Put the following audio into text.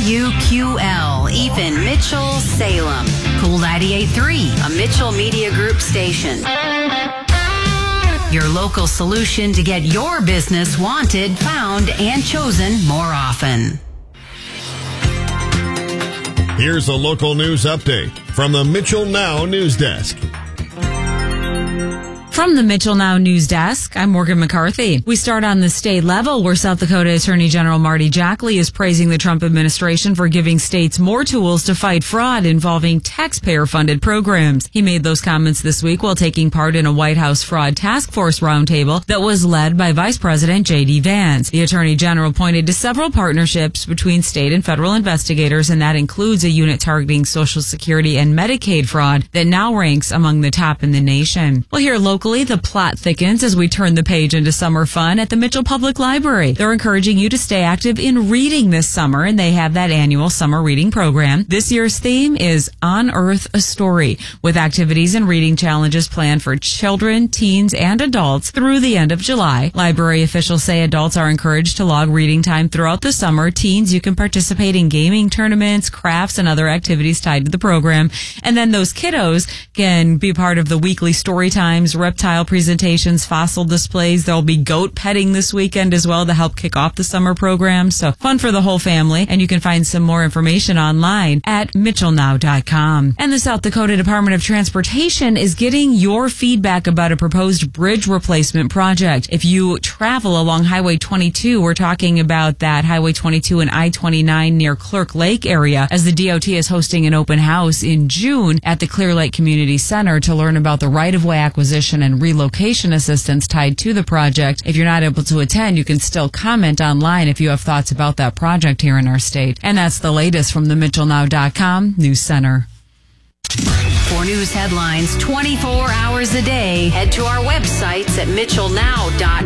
WQL, Ethan Mitchell, Salem. Cool 98.3, a Mitchell Media Group station. Your local solution to get your business wanted, found, and chosen more often. Here's a local news update from the Mitchell Now News Desk. From the Mitchell Now News Desk, I'm Morgan McCarthy. We start on the state level, where South Dakota Attorney General Marty Jackley is praising the Trump administration for giving states more tools to fight fraud involving taxpayer-funded programs. He made those comments this week while taking part in a White House Fraud Task Force roundtable that was led by Vice President J.D. Vance. The Attorney General pointed to several partnerships between state and federal investigators, and that includes a unit targeting Social Security and Medicaid fraud that now ranks among the top in the nation. We'll hear locally, the plot thickens as we turn the page into summer fun at the Mitchell Public Library. They're encouraging you to stay active in reading this summer, and they have that annual summer reading program. This year's theme is Unearth a Story, with activities and reading challenges planned for children, teens, and adults through the end of July. Library officials say adults are encouraged to log reading time throughout the summer. Teens, you can participate in gaming tournaments, crafts, and other activities tied to the program. And then those kiddos can be part of the weekly story times, reptile presentations, fossil displays. There'll be goat petting this weekend as well to help kick off the summer program. So fun for the whole family. And you can find some more information online at mitchellnow.com. And the South Dakota Department of Transportation is getting your feedback about a proposed bridge replacement project. If you travel along Highway 22, we're talking about that Highway 22 and I-29 near Clerk Lake area, as the DOT is hosting an open house in June at the Clear Lake Community Center to learn about the right-of-way acquisition and relocation assistance tied to the project. If you're not able to attend, you can still comment online if you have thoughts about that project here in our state. And that's the latest from the MitchellNow.com News Center. For news headlines 24 hours a day, head to our websites at mitchellnow.com.